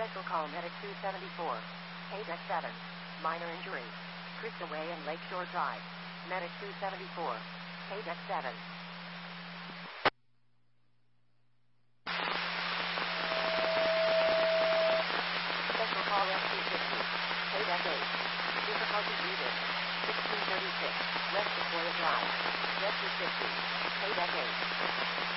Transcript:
Special call Medic 274. Deck 7. Minor injury. Crystal Way and Lakeshore Drive. Medic 274. Deck 7. Special call S250. Deck 8. Difficulty muted. 1636. West Sequoia Drive. Jet 250. Deck 8.